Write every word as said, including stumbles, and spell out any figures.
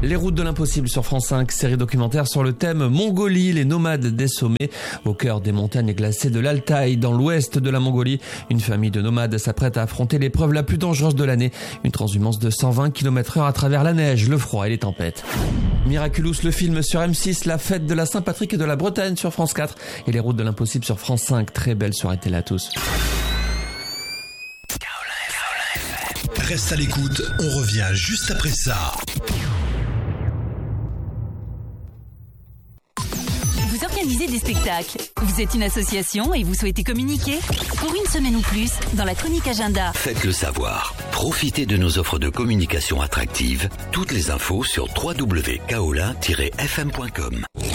Les routes de l'impossible sur France cinq, série documentaire sur le thème Mongolie, les nomades des sommets. Au cœur des montagnes glacées de l'Altaï, dans l'ouest de la Mongolie, une famille de nomades s'apprête à affronter l'épreuve la plus dangereuse de l'année. Une transhumance de cent vingt kilomètres heure à travers la neige, le froid et les tempêtes. Miraculous, le film sur M six, la fête de la Saint-Patrick et de la Bretagne sur France quatre et les routes de l'impossible sur France cinq. Très belle soirée télé à tous. Reste à l'écoute, on revient juste après ça. Vous organisez des spectacles, vous êtes une association et vous souhaitez communiquer? Pour une semaine ou plus, dans la chronique agenda. Faites-le savoir. Profitez de nos offres de communication attractives. Toutes les infos sur w w w point kaolin tiret f m point com.